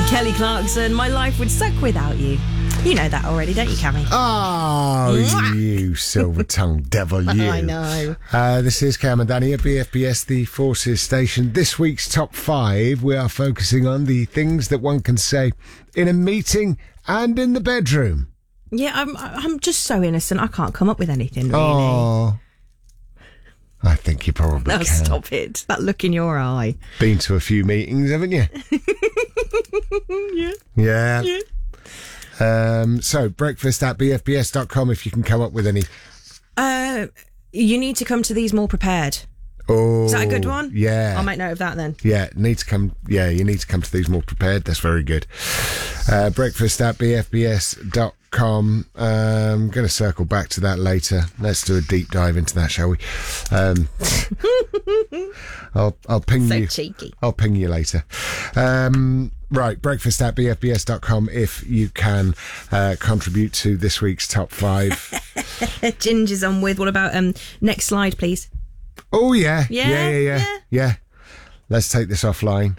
Kelly Clarkson, My Life Would Suck Without You. You know that already, don't you, Cammy? Oh, you silver-tongued devil, you. I know. This is Cam and Danny at BFBS, the Forces station. This week's Top 5, we are focusing on the things that one can say in a meeting and in the bedroom. Yeah, I'm just so innocent. I can't come up with anything, really. Oh, I think you probably can. Stop it. That look in your eye. Been to a few meetings, haven't you? Yeah. Yeah. So, breakfast at bfbs.com if you can come up with any. You need to come to these more prepared. Oh, is that a good one? Yeah. I'll make note of that then. Yeah, you need to come to these more prepared. That's very good. Breakfast at bfbs.com. I'm going to circle back to that later. Let's do a deep dive into that, shall we? I'll ping you. So cheeky. I'll ping you later. Right, breakfast at bfbs.com if you can contribute to this week's Top 5. Ginger's on with. What about next slide, please? Oh, yeah. Yeah. Let's take this offline.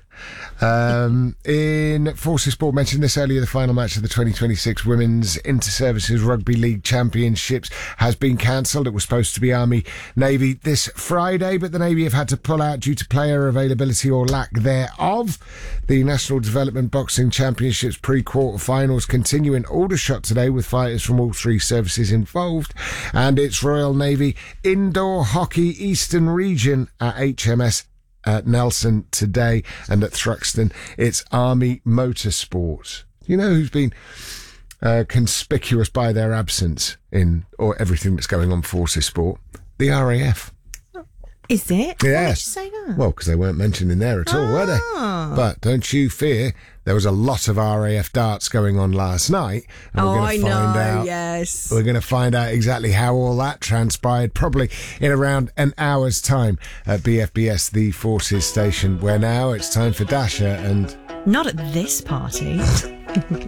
In Forces Sport, mentioned this earlier, the final match of the 2026 Women's Inter-Services Rugby League Championships has been cancelled. It was supposed to be Army-Navy this Friday, but the Navy have had to pull out due to player availability or lack thereof. The National Development Boxing Championships pre-quarter-finals continue in Aldershot today with fighters from all three services involved, and it's Royal Navy Indoor Hockey Eastern Region at HMS at Nelson today, and at Thruxton it's Army Motorsport. You know who's been conspicuous by their absence in or everything that's going on Forces Sport? The RAF. Is it? Yes. Why did you say that? Well, because they weren't mentioned in there at all, were they? But don't you fear, there was a lot of RAF darts going on last night. And we're going to find out. Yes. We're going to find out exactly how all that transpired, probably in around an hour's time at BFBS, the Forces station, where now it's time for Dasher and... Not at this party.